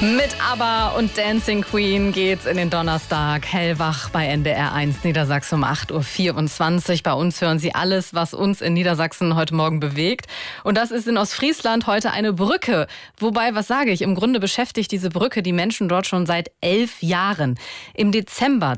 Mit ABBA und Dancing Queen geht's in den Donnerstag. Hellwach bei NDR 1 Niedersachsen um 8.24 Uhr. Bei uns hören Sie alles, was uns in Niedersachsen heute Morgen bewegt. Und das ist in Ostfriesland heute eine Brücke. Wobei, was sage ich? Im Grunde beschäftigt diese Brücke die Menschen dort schon seit 11 Jahren. Im Dezember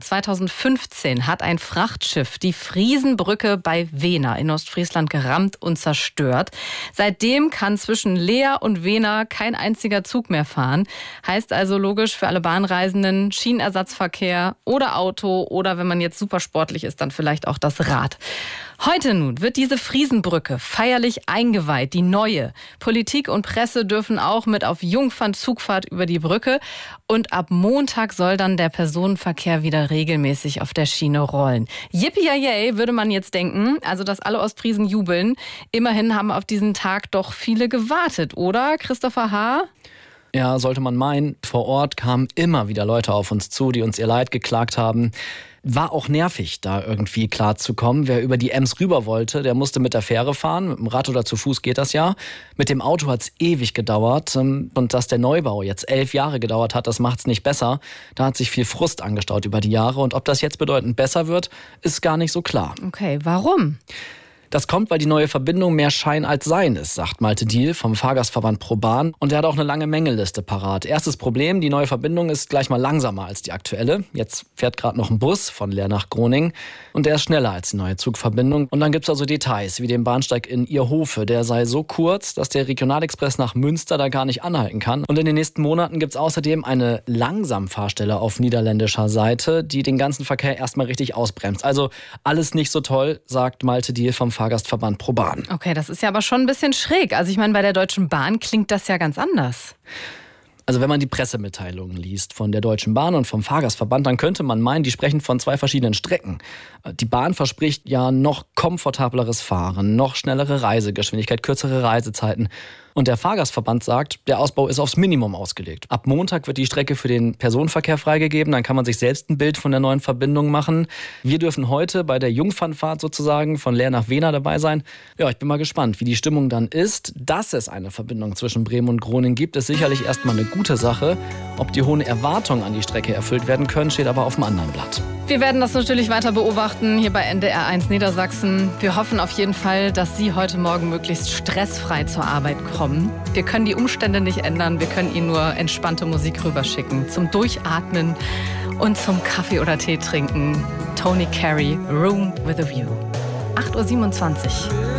2015 hat ein Frachtschiff die Friesenbrücke bei Wehna in Ostfriesland gerammt und zerstört. Seitdem kann zwischen Leer und Wehna kein einziger Zug mehr fahren. Heißt also logisch für alle Bahnreisenden Schienenersatzverkehr oder Auto oder wenn man jetzt super sportlich ist, dann vielleicht auch das Rad. Heute nun wird diese Friesenbrücke feierlich eingeweiht, die neue. Politik und Presse dürfen auch mit auf Jungfernzugfahrt über die Brücke. Und ab Montag soll dann der Personenverkehr wieder regelmäßig auf der Schiene rollen. Yippie-yay, würde man jetzt denken, also dass alle Ostfriesen jubeln. Immerhin haben auf diesen Tag doch viele gewartet, oder, Christopher H.? Ja, sollte man meinen. Vor Ort kamen immer wieder Leute auf uns zu, die uns ihr Leid geklagt haben. War auch nervig, da irgendwie klar zu kommen. Wer über die Ems rüber wollte, der musste mit der Fähre fahren. Mit dem Rad oder zu Fuß geht das ja. Mit dem Auto hat's ewig gedauert. Und dass der Neubau jetzt 11 Jahre gedauert hat, das macht's nicht besser. Da hat sich viel Frust angestaut über die Jahre. Und ob das jetzt bedeutend besser wird, ist gar nicht so klar. Okay, warum? Das kommt, weil die neue Verbindung mehr Schein als Sein ist, sagt Malte Diehl vom Fahrgastverband ProBahn. Und er hat auch eine lange Mängelliste parat. Erstes Problem, die neue Verbindung ist gleich mal langsamer als die aktuelle. Jetzt fährt gerade noch ein Bus von Leer nach Groningen und der ist schneller als die neue Zugverbindung. Und dann gibt's also Details, wie den Bahnsteig in Ierhofe. Der sei so kurz, dass der Regionalexpress nach Münster da gar nicht anhalten kann. Und in den nächsten Monaten gibt's außerdem eine Langsamfahrstelle auf niederländischer Seite, die den ganzen Verkehr erstmal richtig ausbremst. Also alles nicht so toll, sagt Malte Diehl vom Fahrgastverband ProBahn. Okay, das ist ja aber schon ein bisschen schräg. Also ich meine, bei der Deutschen Bahn klingt das ja ganz anders. Also wenn man die Pressemitteilungen liest von der Deutschen Bahn und vom Fahrgastverband, dann könnte man meinen, die sprechen von zwei verschiedenen Strecken. Die Bahn verspricht ja noch komfortableres Fahren, noch schnellere Reisegeschwindigkeit, kürzere Reisezeiten. Und der Fahrgastverband sagt, der Ausbau ist aufs Minimum ausgelegt. Ab Montag wird die Strecke für den Personenverkehr freigegeben. Dann kann man sich selbst ein Bild von der neuen Verbindung machen. Wir dürfen heute bei der Jungfernfahrt sozusagen von Leer nach Wehna dabei sein. Ja, ich bin mal gespannt, wie die Stimmung dann ist. Dass es eine Verbindung zwischen Bremen und Groningen gibt, ist sicherlich erstmal eine gute Sache. Ob die hohen Erwartungen an die Strecke erfüllt werden können, steht aber auf dem anderen Blatt. Wir werden das natürlich weiter beobachten hier bei NDR 1 Niedersachsen. Wir hoffen auf jeden Fall, dass Sie heute Morgen möglichst stressfrei zur Arbeit kommen. Wir können die Umstände nicht ändern, wir können Ihnen nur entspannte Musik rüberschicken. Zum Durchatmen und zum Kaffee oder Tee trinken. Tony Carey, Room with a View. 8.27 Uhr.